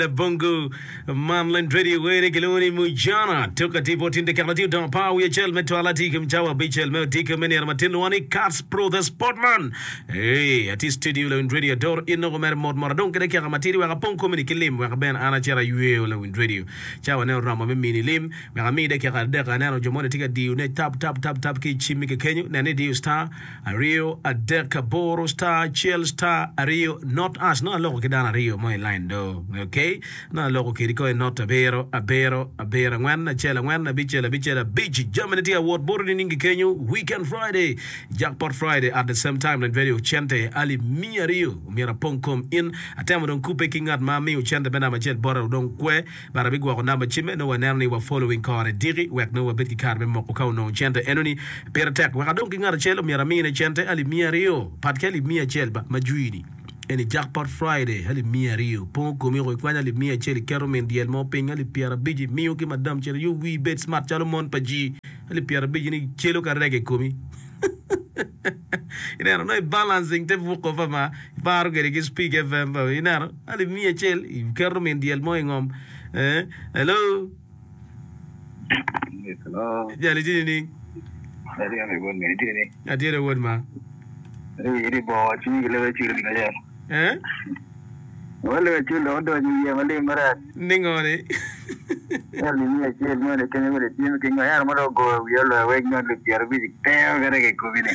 Bongo Manland Radio Wene Kiloni Mujana toka tipo tinde kalati don pa we chel meto alati kimchawa bichel me tika meni armatilwani Cats Pro the Sportman ati studio lo radio dor ino mer mod maradon kede kya matiri wa pon komini kilim wa ben ana chera yue lo radio chawa ne rama me mini lim wa mi de kya de kana no jomone tika diu ne tap ki chimi ke kenyu ne diu star Rio Adeka Boro star Chel star Rio not us no lo kidana Rio mo line do okay na logo kiriko not abero ngwana chela ngwana bichela beach Germany award board ningi Kenya weekend Friday jackpot Friday at the same time and video chente ali mia Rio mira ponkom in atamo don kupe kingat mami uchende bena machel bora don kwe barabigwa ko namba chime no wanani wa following car diri wek no bitki car be moko ka no chente enoni pera tek wa don kingat chelo mira mine chente ali mia Rio patkeli mia chelba majuini eni jackpot Friday hali mia Rio pon komi ko kwanya li mia cheli kero men diel mo penga li piara biji mio ki madam cheli you we bet smart chalo mon paji hali piara biji ni chelo ka rege komi ina no balancing te vuko fama baru gere ki speak FM ina hali mia cheli kero men diel mo ngom hello hello ya li ni ari ame bon me dini adire word ma iri bo chini le chiri ni ya wale chulo ndo ni ya mali mara ningone ali ni ya chiri mo ne kene mo timu kinga ya mo go yelo we no le piar bi teo gare ke ko bine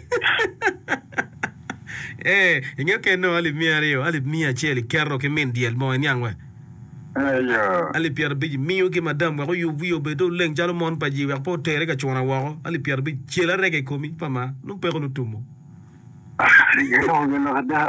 inyo ke no ali mia Rio ali mia cheli kerro ke men diel mo nyangwe ayo ali piar bi mio ke madam wa yu vio be do leng jalo mon paji wa po tere ka chona wa ali piar bi chela rege komi pama no pe ko no tumo no ada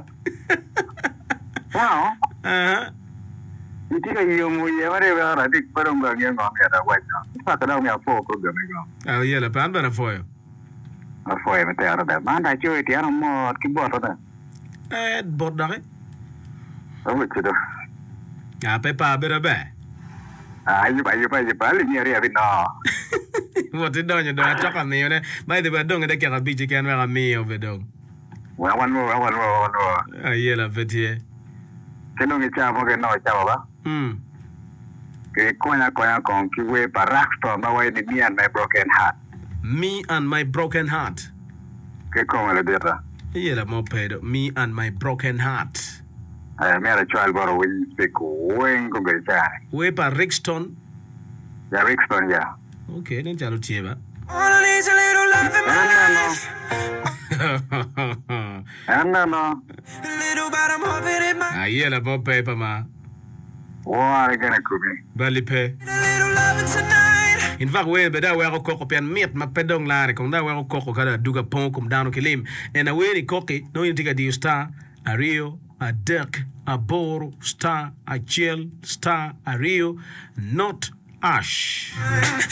wow itika yo mo ye mare ba ra dik parom ga ngam ya da wa pa ta me afo ko ga me ga yela pan bana foyo afo e mete ara da manda cho ti ara mo ki bo ta bordare o chido pe pa bera be ayo pa le ni ari no what did you do chaka me ne by the bedong de ka bi ji kan wa me over dong wa wan yela fetie keno ngi cha mo ke no cha ba ke konya kon ki we barak to ba we ni me and my broken heart ke ko le deta yela mo pedo me and my broken heart me ara child boro we speak wen go ge cha we pa Rixton ya okay then chalo tieba all needs a little love in my life. No. A little but I'm hoping it might. Yela bo paper ma. Wa gana kubi. Bali pe. A little love tonight. In fact we be da we ko pian met ma pedong la ko da we ko kada duga pon kum dano kilim. En we ni koki no intiga di star a Rio a Dirk a Boro star a Chill star a Rio not Ash